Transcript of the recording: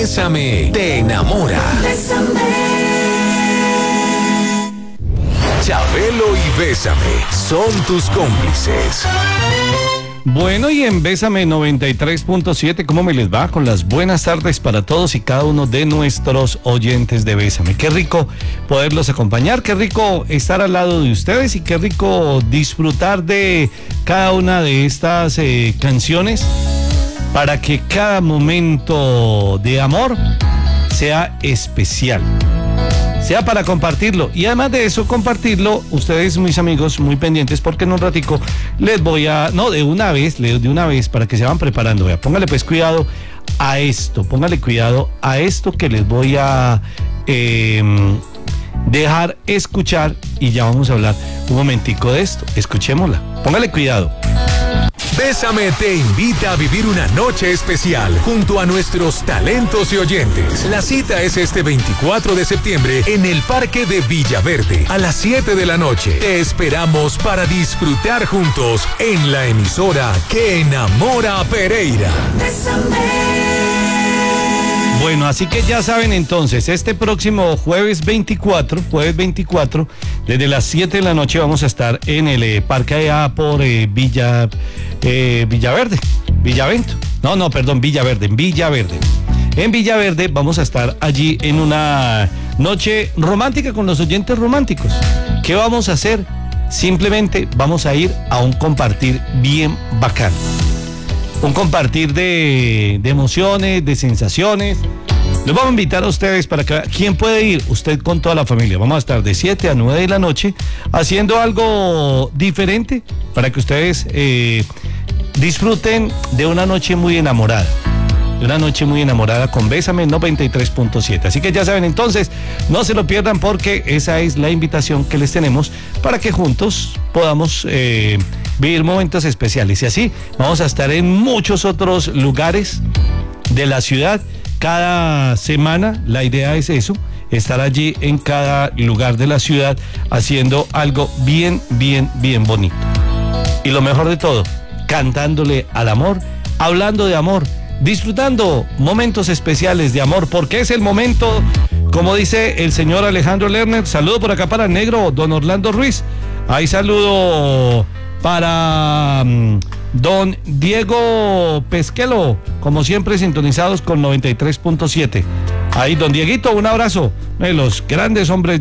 Bésame te enamora. Chabelo y Bésame son tus cómplices. Bueno, y en Bésame 93.7, ¿cómo me les va? Con las buenas tardes para todos y cada uno de nuestros oyentes de Bésame. Qué rico poderlos acompañar, qué rico estar al lado de ustedes y qué rico disfrutar de cada una de estas canciones para que cada momento de amor sea especial, sea para compartirlo. Y además de eso, compartirlo, ustedes, mis amigos, muy pendientes, porque en un ratico les voy a, no, de una vez, para que se van preparando. Vea, póngale pues cuidado a esto, que les voy a dejar escuchar, y ya vamos a hablar un momentico de esto. Escuchémosla, póngale cuidado. Bésame te invita a vivir una noche especial junto a nuestros talentos y oyentes. La cita es este 24 de septiembre en el Parque de Villaverde a las 7 de la noche. Te esperamos para disfrutar juntos en la emisora que enamora a Pereira. Bueno, así que ya saben entonces, este próximo jueves 24, desde las 7 de la noche vamos a estar en el parque allá por Villaverde, en Villaverde. En Villaverde vamos a estar allí en una noche romántica con los oyentes románticos. ¿Qué vamos a hacer? Simplemente vamos a ir a un compartir bien bacán. Un compartir de emociones, de sensaciones. Los vamos a invitar a ustedes para que... ¿Quién puede ir? Usted con toda la familia. Vamos a estar de 7 a 9 de la noche haciendo algo diferente para que ustedes disfruten de una noche muy enamorada. Con Bésame 93.7. Así que ya saben entonces, no se lo pierdan porque esa es la invitación que les tenemos para que juntos podamos vivir momentos especiales. Y así vamos a estar en muchos otros lugares de la ciudad. Cada semana la idea es eso, estar allí en cada lugar de la ciudad haciendo algo bien bonito. Y lo mejor de todo, cantándole al amor, hablando de amor, disfrutando momentos especiales de amor, porque es el momento, como dice el señor Alejandro Lerner. Saludo por acá para el negro don Orlando Ruiz. Ahí saludo para don Diego Pesquelo, como siempre sintonizados con 93.7. Ahí don Dieguito, un abrazo, los grandes hombres